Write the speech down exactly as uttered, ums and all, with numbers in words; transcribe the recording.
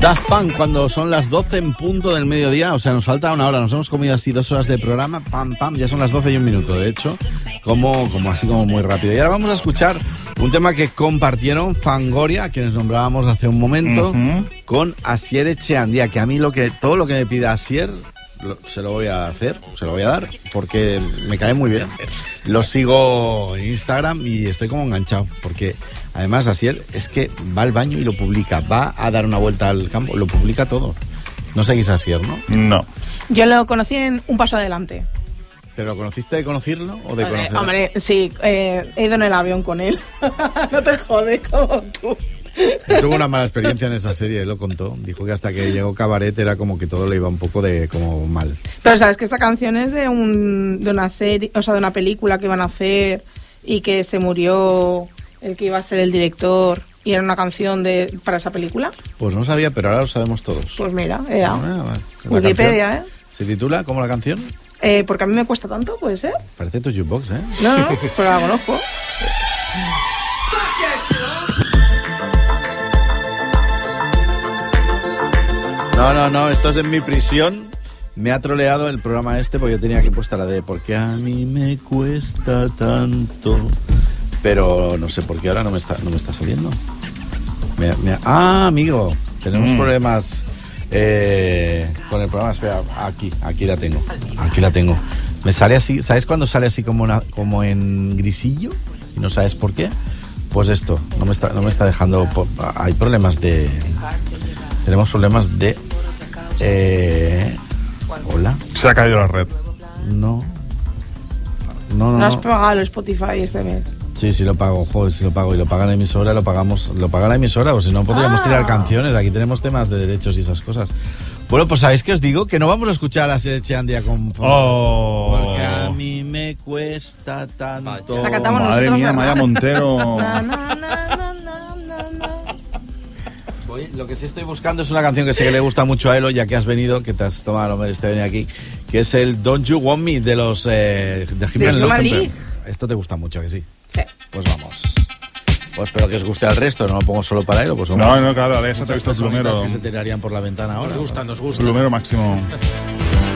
Daft Punk, cuando son las doce en punto del mediodía, o sea, nos falta una hora, nos hemos comido así dos horas de programa, pam, pam, ya son las doce y un minuto, de hecho, como, como así como muy rápido. Y ahora vamos a escuchar un tema que compartieron Fangoria, a quienes nombrábamos hace un momento, uh-huh. con Asier Echeandía, que a mí lo que todo lo que me pida Asier, lo, se lo voy a hacer, se lo voy a dar, porque me cae muy bien. Lo sigo en Instagram y estoy como enganchado, porque además Asier es que va al baño y lo publica, va a dar una vuelta al campo, lo publica todo. No seguís a Asier, ¿no? No. Yo lo conocí en Un Paso Adelante. ¿Pero lo conociste de conocerlo o de Eh, conocerlo? hombre, sí, eh, he ido en el avión con él. No te jodes como tú. Tuvo una mala experiencia en esa serie, él lo contó. Dijo que hasta que llegó Cabaret era como que todo le iba un poco de como mal. Pero sabes que esta canción es de un de una serie, o sea, de una película que iban a hacer y que se murió el que iba a ser el director y era una canción de para esa película. Pues no sabía, pero ahora lo sabemos todos. Pues mira, era. Ah, Wikipedia, canción, ¿eh? ¿Se titula como la canción? Eh, porque a mí me cuesta tanto, puede ser. Parece tu jukebox, ¿eh? No, no, pero la conozco. No, no, no, esto es en mi prisión. Me ha troleado el programa este porque yo tenía que puesta la de porque a mí me cuesta tanto. Pero no sé por qué ahora no me está, no me está saliendo. Me, me, ah, amigo, tenemos mm. problemas eh, con el programa. Espera, aquí, aquí la tengo. Aquí la tengo. Me sale así, ¿sabes cuando sale así como, una, como en grisillo? Y no sabes por qué. Pues esto, no me está, no me está dejando. Hay problemas de. Tenemos problemas de... Eh, ¿Hola? Se ha caído la red. No. No, no, ¿No has no. pagado el Spotify este mes? Sí, sí lo pago, joder, sí lo pago. Y lo paga la emisora, lo pagamos, lo paga la emisora, o si no podríamos ah. tirar canciones. Aquí tenemos temas de derechos y esas cosas. Bueno, pues ¿sabéis qué os digo? Que no vamos a escuchar a Asier Echeandía con... Oh. Porque a mí me cuesta tanto... La cantamos Madre nosotros, mía, ¿verdad? Maya Montero. Na, na, na, na, na, na, na. Voy, lo que sí estoy buscando es una canción que sé que le gusta mucho a Elo, ya que has venido, que te has tomado, hombre, este venir aquí, que es el Don't You Want Me de los eh, de Jiménez López. Esto te gusta mucho, ¿que sí? Sí. Pues vamos. Pues espero que os guste al resto, no lo pongo solo para Elo. Pues no, no, claro, a ver, eso te he visto el plumero. Que se tirarían por la ventana ahora. Nos gusta, nos gusta. Plumero máximo.